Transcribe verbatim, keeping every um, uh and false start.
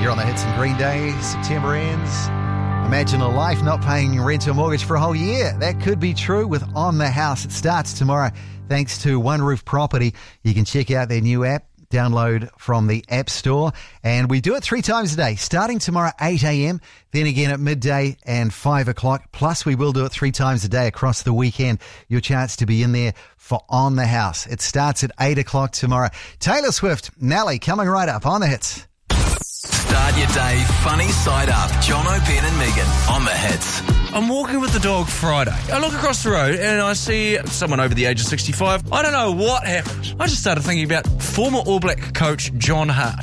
here on the Hits and Green Day. September ends. Imagine a life not paying rent or mortgage for a whole year. That could be true with On the House. It starts tomorrow thanks to One Roof Property. You can check out their new app. Download from the App Store. And we do it three times a day, starting tomorrow eight a.m, then again at midday and five o'clock. Plus, we will do it three times a day across the weekend. Your chance to be in there for On the House. It starts at eight o'clock tomorrow. Taylor Swift, Nelly, coming right up on the Hits. Start your day funny side up. Jono, Ben and Megan on the Hits. I'm walking with the dog Friday. I look across the road and I see someone over the age of sixty-five. I don't know what happened. I just started thinking about former All Black coach John Hart.